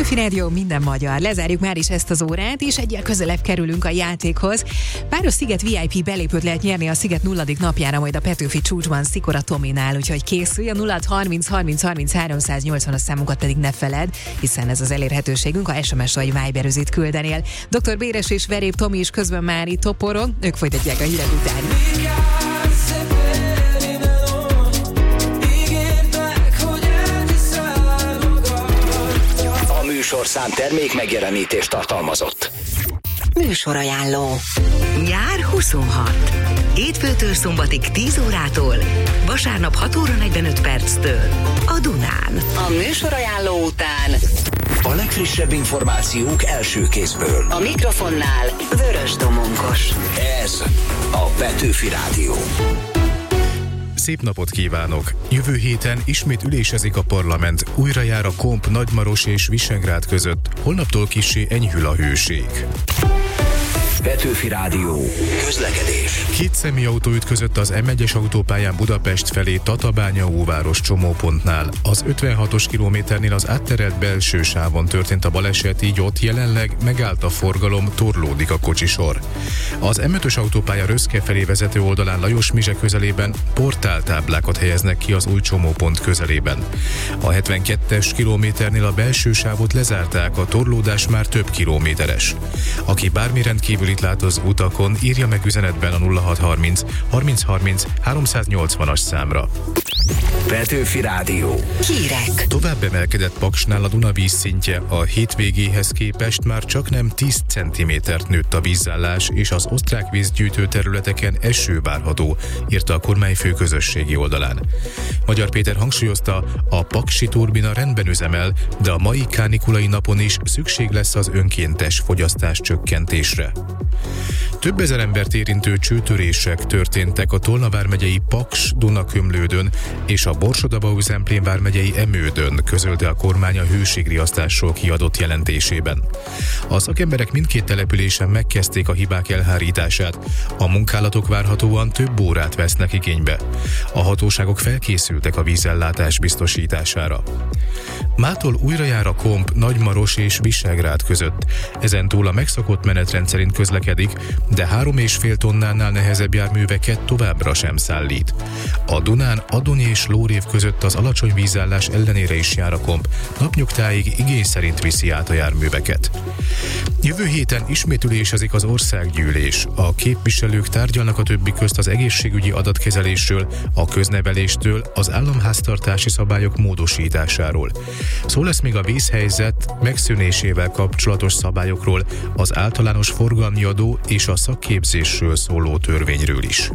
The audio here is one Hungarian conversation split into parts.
Petőfi Rádió, minden magyar. Lezárjuk már is ezt az órát, és egyel közelebb kerülünk a játékhoz. Páros Sziget VIP belépőt lehet nyerni a Sziget 0. napjára, majd a Petőfi csúcsban Szikora Tominál, úgyhogy készülj, a 0 30 30 30 380 számunkat pedig ne feled, hiszen ez az elérhetőségünk, ha SMS vagy Viber üzét küldenél. Dr. Béres és Veréb Tomi is közben már itt toporog, ők folytatják a hírek után. Műsorszám termék megjelenítést tartalmazott. Műsorajánló. Nyár 26. Hétfőtől szombatig 10 órától, vasárnap 6 óra 45 perctől a Dunán. A műsorajánló után a legfrissebb információk első kézből. A mikrofonnál Vörös Domonkos. Ez a Petőfi Rádió. Szép napot kívánok! Jövő héten ismét ülésezik a parlament, újra jár a Komp, Nagymaros és Visegrád között, holnaptól kissé enyhül a hőség. Petőfi Rádió. Közlekedés. 2 személyautó ütközött az M1-es autópályán Budapest felé Tatabánya-Óváros csomópontnál. Az 56-os kilométernél az átterelt belső sávon történt a baleset, így ott jelenleg megállt a forgalom, torlódik a kocsisor. Az M5-ös autópálya Röszke felé vezető oldalán Lajos-Mizse közelében portáltáblákat helyeznek ki az új csomópont közelében. A 72-es kilométernél a belső sávot lezárták, a torlódás már több kilométeres. Aki bármi rendkívül itt lát az utakon, írja meg üzenetben a 0630 30 30 380-as számra. Petőfi Rádió. Hírek. Tovább emelkedett Paksnál a Duna vízszintje, a hétvégéhez képest már csaknem 10 cm-t nőtt a vízállás, és az osztrák vízgyűjtő területeken eső várható, írta a kormányfő közösségi oldalán. Magyar Péter hangsúlyozta, a paksi turbina rendben üzemel, de a mai kánikulai napon is szükség lesz az önkéntes fogyasztás csökkentésre. Több ezer embert érintő csőtörések történtek a Tolna vármegyei Paks-Dunakömlődön és a Borsod-Abaúj-Zemplén vármegyei Emődön, közölte a kormány a hőségriasztásról kiadott jelentésében. A szakemberek mindkét településen megkezdték a hibák elhárítását, a munkálatok várhatóan több órát vesznek igénybe. A hatóságok felkészültek a vízellátás biztosítására. Mától újra jár a Komp, Nagymaros és Visegrád között. Ezentúl a megszokott menetrend szerint közlekedik, de 3,5 tonnánál nehezebb járműveket továbbra sem szállít. A Dunán Adony és Lórév között az alacsony vízállás ellenére is jár a Komp, napnyugtáig igény szerint viszi át a járműveket. Jövő héten ismét ülésezik az országgyűlés. A képviselők tárgyalnak a többi közt az egészségügyi adatkezelésről, a közneveléstől, az államháztartási szabályok módosításáról. Szó lesz még a vízhelyzet megszűnésével kapcsolatos szabályokról, az általános forgalmi adó és a szakképzésről szóló törvényről is.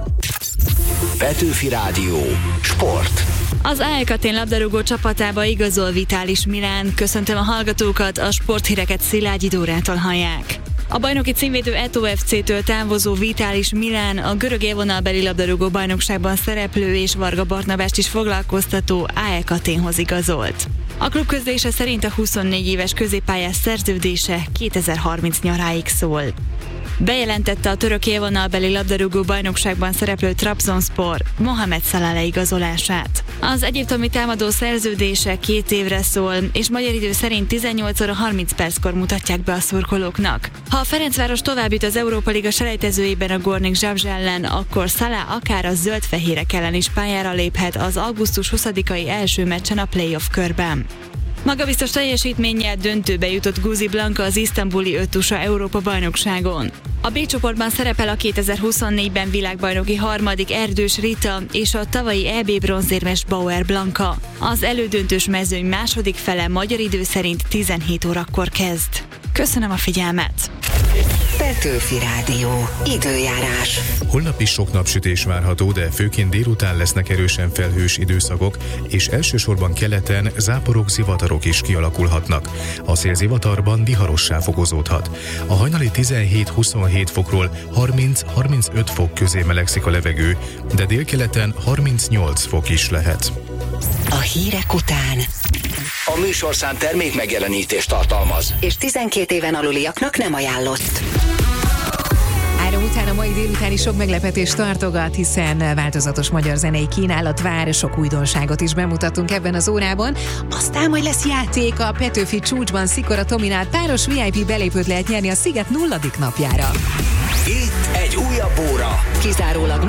Petőfi Rádió. Sport. Az AEK Atén labdarúgó csapatába igazol Vitális Milán. Köszöntöm a hallgatókat, a sporthíreket Szilágyi Dórától hallják. A bajnoki címvédő Eto FC-től távozó Vitális Milán a görög élvonalbeli labdarúgó bajnokságban szereplő és Varga Barnabást is foglalkoztató AEK Aténhoz igazolt. A klub közlése szerint a 24 éves középpályás szerződése 2030 nyaráig szól. Bejelentette a török élvonalbeli labdarúgó bajnokságban szereplő Trabzonspor Mohamed Salah leigazolását. Az egyiptomi támadó szerződése 2 évre szól, és magyar idő szerint 18 óra 30 perckor mutatják be a szurkolóknak. Ha a Ferencváros tovább jut az Európa Liga selejtezőjében a Gornik Zabrze ellen, akkor Salah akár a zöldfehérek ellen is pályára léphet az augusztus 20-ai első meccsen a play-off körben. Magabiztos teljesítménnyel döntőbe jutott Guzi Blanka az isztambuli öttusa Európa-bajnokságon. A B csoportban szerepel a 2024-ben világbajnoki harmadik Erdős Rita és a tavalyi EB bronzérmes Bauer Blanka. Az elődöntős mezőny második fele magyar idő szerint 17 órakor kezd. Köszönöm a figyelmet! Petőfi Rádió. Időjárás. Holnap is sok napsütés várható, de főként délután lesznek erősen felhős időszakok, és elsősorban keleten záporok, zivatarok is kialakulhatnak. A szél zivatarban viharossá fokozódhat. A hajnali 17-27 fokról 30-35 fok közé melegszik a levegő, de délkeleten 38 fok is lehet. A hírek után A műsorszám termék megjelenítést tartalmaz. és 12 éven aluliaknak nem ajánlott. 3 után a mai délután is sok meglepetést tartogat, hiszen változatos magyar zenei kínálat vár, sok újdonságot is bemutatunk ebben az órában. Aztán majd lesz játék a Petőfi Csúcsban Szikora Tominál, páros VIP belépőt lehet nyerni a Sziget 0. napjára. Itt egy újabb óra. Kizárólag